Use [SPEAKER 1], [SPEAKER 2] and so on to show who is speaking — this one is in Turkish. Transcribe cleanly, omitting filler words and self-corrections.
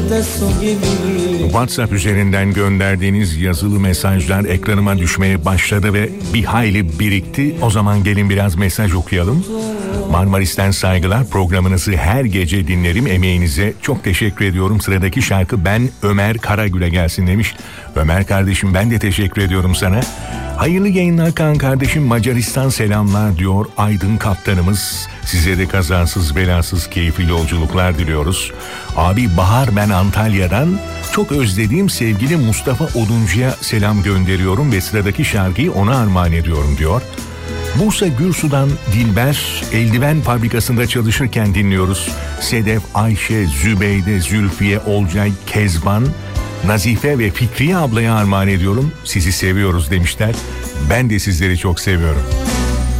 [SPEAKER 1] WhatsApp üzerinden gönderdiğiniz yazılı mesajlar ekranıma düşmeye başladı ve bir hayli birikti. O zaman gelin biraz mesaj okuyalım. Marmaris'ten saygılar, programınızı her gece dinlerim, emeğinize çok teşekkür ediyorum. Sıradaki şarkı Ben Ömer Karagül'e gelsin demiş. Ömer kardeşim, ben de teşekkür ediyorum sana. Hayırlı yayınlar Kaan kardeşim, Macaristan selamlar diyor Aydın kaptanımız. Size de kazasız belasız keyifli yolculuklar diliyoruz. Abi Bahar, ben Antalya'dan çok özlediğim sevgili Mustafa Oduncu'ya selam gönderiyorum ve sıradaki şarkıyı ona armağan ediyorum diyor. Bursa Gürsu'dan Dilber, eldiven fabrikasında çalışırken dinliyoruz. Sedef, Ayşe, Zübeyde, Zülfiye, Olcay, Kezban, Nazife ve Fikriye ablaya armağan ediyorum. Sizi seviyoruz demişler. Ben de sizleri çok seviyorum.